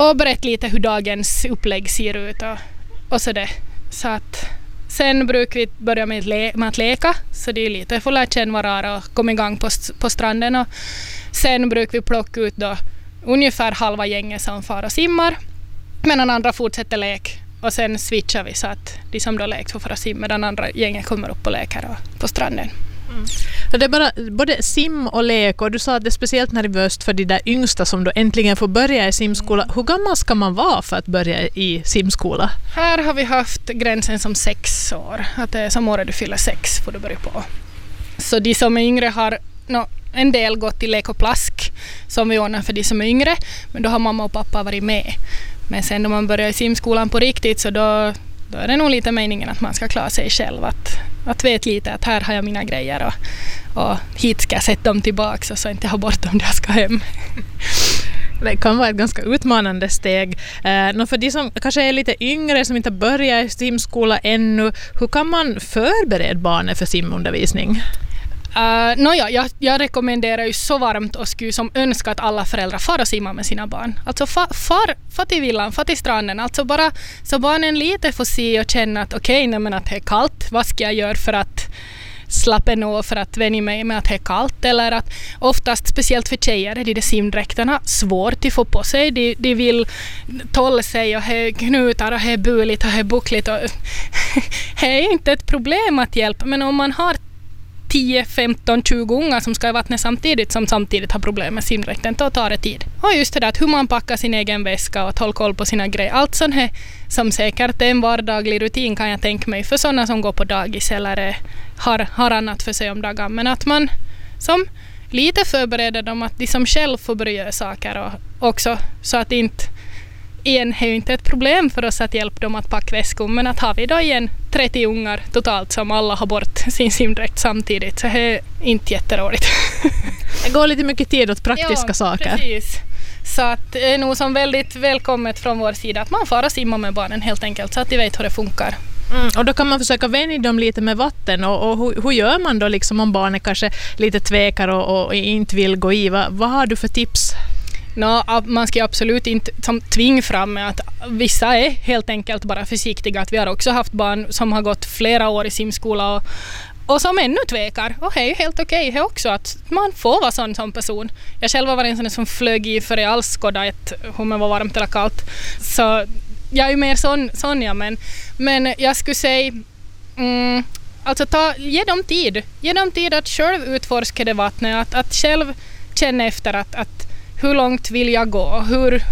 och berätta lite hur dagens upplägg ser ut och så det. Så att sen brukar vi börja med att leka, så det är lite för att lära känna varandra och komma igång på stranden. Och sen brukar vi plocka ut då ungefär halva gänget som far och simmar, medan andra fortsätter lek. Och sen switchar vi så att de som då lekt får fara simma, medan andra gänget kommer upp och leker på stranden. Så det är bara både sim och lek, och du sa att det är speciellt nervöst för de där yngsta som då äntligen får börja i simskola. Hur gammal ska man vara för att börja i simskola? Här har vi haft gränsen som 6 år. Att det är som året du fyller 6 får du börja på. Så de som är yngre har en del gått i lek och plask som vi ordnar för de som är yngre, men då har mamma och pappa varit med. Men sen när man börjar i simskolan på riktigt, så då är det nog lite meningen att man ska klara sig själv. Att veta lite att här har jag mina grejer och hit ska jag sätta dem tillbaka och så inte ha bort dem när jag ska hem. Det kan vara ett ganska utmanande steg. För de som kanske är lite yngre, som inte börjar i simskola ännu, hur kan man förbereda barnen för simundervisning? Jag rekommenderar ju så varmt och skulle som önska att alla föräldrar far och simmar med sina barn. Alltså far till villan, far till stranden. Alltså bara så barnen lite får se och känna att okej, men att det är kallt. Vad ska jag göra för att slappa nå, för att vänja mig med att det är kallt? Eller att oftast, speciellt för tjejer, är de simdräkterna svårt att få på sig. De vill tålla sig och ha knutar och ha buligt och ha buckligt. Det är inte ett problem att hjälpa, men om man har 10, 15, 20 unga som ska i vattnet samtidigt har problem med simdräkten, då tar det tid. Och just det där att hur man packar sin egen väska och håller koll på sina grejer. Allt sånt här som säkert är en vardaglig rutin, kan jag tänka mig, för sådana som går på dagis eller har annat för sig om dagen. Men att man som lite förbereder dem att de som själv får börja göra saker och också så att inte igen är ju inte ett problem för oss att hjälpa dem att packa väskor, men att har vi då igen 30 ungar totalt som alla har bort sin simdräkt samtidigt, så det är inte jätteroligt. Det går lite mycket tid åt praktiska saker. Precis. Så att det är nog som väldigt välkommet från vår sida att man får simma med barnen helt enkelt, så att de vet hur det funkar. Och då kan man försöka vänja dem lite med vatten, och hur gör man då liksom om barnet kanske lite tvekar och inte vill gå i? Vad har du för tips? Man ska absolut inte tvinga fram med att vissa är helt enkelt bara försiktiga. Att vi har också haft barn som har gått flera år i simskola och som ännu tvekar. Och det är ju helt okej det också att man får vara sån som person. Jag själv var en sån som flög i för jag alls skådade om det var varmt eller kallt. Så jag är ju mer sån ja, men jag skulle säga alltså ge dem tid. Ge dem tid att själv utforska det vattnet, att själv känna efter att hur långt vill jag gå?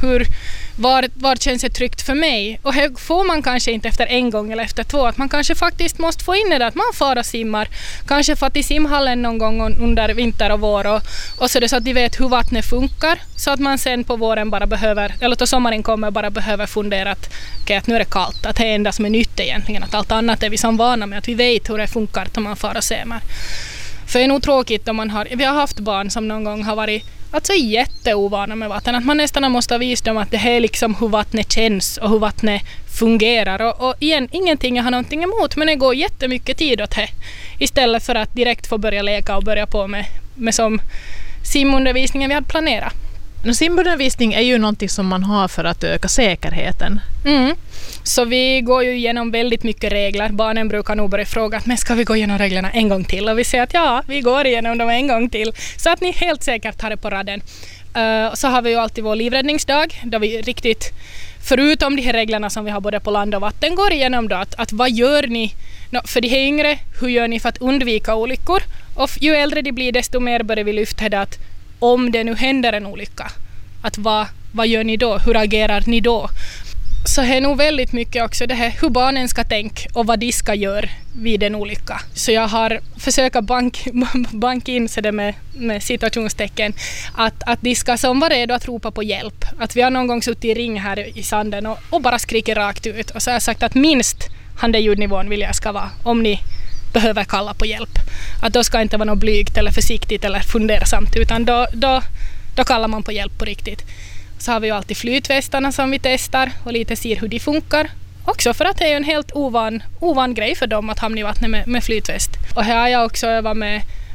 Var känns det tryggt för mig? Och här får man kanske inte efter en gång eller efter 2. Att man kanske faktiskt måste få in det att man far och simmar. Kanske för att i simhallen någon gång under vinter och vår. Och så det så att de vet hur vattnet funkar. Så att man sen på våren bara behöver, eller då sommaren kommer, bara behöver fundera att nu är det kallt. Att det är enda som är nytt egentligen. Att allt annat är vi som vana med. Att vi vet hur det funkar när man far och simmar. För det är nog tråkigt om vi har haft barn som någon gång har varit alltså jätteovana med vatten. Att man nästan måste ha visat dem att det här är liksom hur vattnet känns och hur vattnet fungerar. Och igen, ingenting jag har någonting emot, men det går jättemycket tid åt det. Istället för att direkt få börja leka och börja på med som simundervisningen vi hade planerat. Simundervisning är ju någonting som man har för att öka säkerheten. Så vi går ju igenom väldigt mycket regler. Barnen brukar nog börja fråga men ska vi gå igenom reglerna en gång till? Och vi säger att ja, vi går igenom dem en gång till. Så att ni helt säkert har det på raden. Så har vi ju alltid vår livräddningsdag. Där vi riktigt, förutom de här reglerna som vi har både på land och vatten, går igenom då att vad gör ni? För de här yngre, hur gör ni för att undvika olyckor? Och ju äldre de blir desto mer börjar vi lyfta det att om det nu händer en olycka, att vad gör ni då? Hur agerar ni då? Så det är nog väldigt mycket också det här hur barnen ska tänka och vad de ska göra vid en olycka. Så jag har försökt banka in sig det med situationstecken att de ska som vara redo att ropa på hjälp. Att vi har någon gång suttit i ring här i sanden och bara skriker rakt ut. Och så har jag sagt att minst ljudnivån vill jag ska vara om ni behöver kalla på hjälp. Att då ska inte vara något blygt eller försiktigt eller fundersamt, utan då kallar man på hjälp på riktigt. Så har vi ju alltid flytvästarna som vi testar och lite ser hur de funkar. Också för att det är en helt ovan grej för dem att hamna i vattnet med flytväst. Och här har jag också övat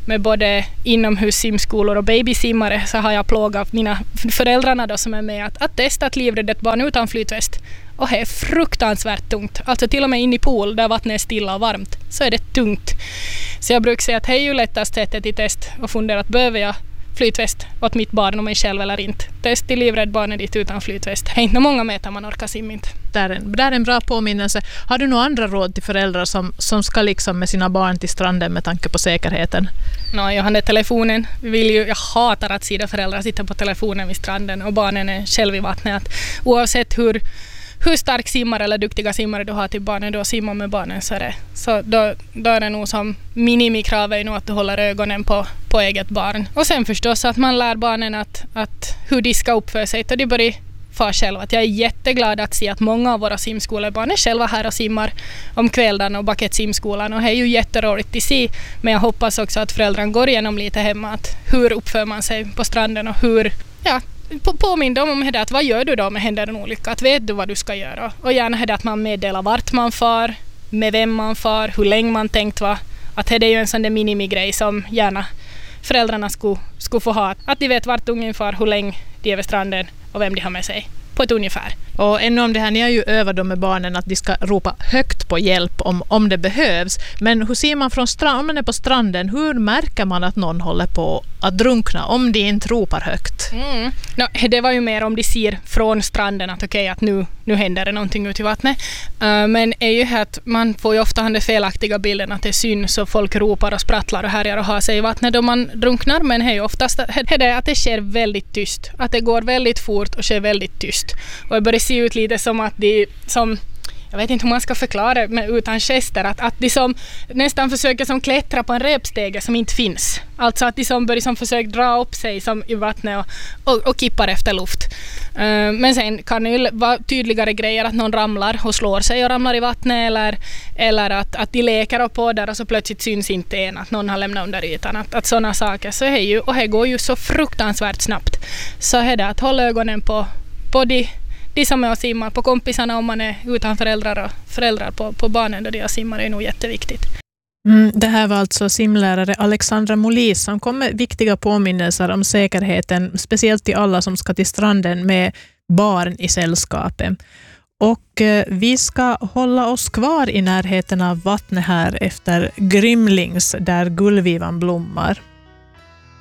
med både inomhussimskolor och babysimmare så har jag plågat mina föräldrarna då som är med att testa att livrädda ett barn utan flytväst. Och det är fruktansvärt tungt. Alltså till och med in i pool där vattnet är stilla och varmt så är det tungt. Så jag brukar säga att det är ju lättast sättet i test och fundera att behöver jag flytväst åt mitt barn och mig själv eller inte. Test till livrädd barnet dit utan flytväst. Det är inte många meter man orkar simma inte. Där är en bra påminnelse. Har du några andra råd till föräldrar som ska liksom med sina barn till stranden med tanke på säkerheten? Jag har telefonen. Jag hatar att föräldrar sitter på telefonen vid stranden och barnen är själv i vattnet. Oavsett hur stark simmare eller duktiga simmare du har till barnen, då simmar med barnen så då är det nog som minimikrav är nog att du håller ögonen på eget barn. Och sen förstås att man lär barnen att hur de ska uppföra sig och de börjar för själva. Jag är jätteglad att se att många av våra simskolebarn är själva här och simmar om kvällen och bakat simskolan och det är ju jätteroligt att se. Men jag hoppas också att föräldrarna går igenom lite hemma att hur uppför man sig på stranden och hur, påminn dem om det att vad gör du då om det händer en olycka, att vet du vad du ska göra och gärna det att man meddelar vart man far, med vem man far, hur länge man tänkt vara, att det är ju en sån där minimigrej som gärna föräldrarna skulle få ha, att de vet vart ungen far, hur länge de är vid stranden och vem de har med sig på ett ungefär. Och ännu om det här, ni har ju övat dem med barnen att de ska ropa högt på hjälp om det behövs. Men hur ser man om man är på stranden, hur märker man att någon håller på att drunkna om de inte ropar högt? Det var ju mer om de ser från stranden att okej, att nu händer det någonting ute i vattnet. Men är ju här att man får ju ofta den felaktiga bilden att det syns och folk ropar och sprattlar och härjar och har sig i vattnet då man drunknar. Men det är ju oftast det att det sker väldigt tyst. Att det går väldigt fort och sker väldigt tyst. Och det börjar se ut lite som att jag vet inte hur man ska förklara det utan gester, att de som nästan försöker som klättra på en repstege som inte finns. Alltså att de som börjar som försöker dra upp sig som i vattnet och kippar efter luft. Men sen kan det ju vara tydligare grejer att någon ramlar och slår sig och ramlar i vattnet eller att de leker upp på där och så plötsligt syns inte en att någon har lämnat under ytan. Att sådana saker så är ju, och det går ju så fruktansvärt snabbt. Så är det att hålla ögonen på de som är och simmar, på kompisarna om man är utan föräldrar och föräldrar på barnen där de simmar är nog jätteviktigt. Det här var alltså simlärare Alexandra Molis som kom med viktiga påminnelser om säkerheten, speciellt till alla som ska till stranden med barn i sällskapet. Och vi ska hålla oss kvar i närheten av vattnet här efter Grymlings där gullvivan blommar.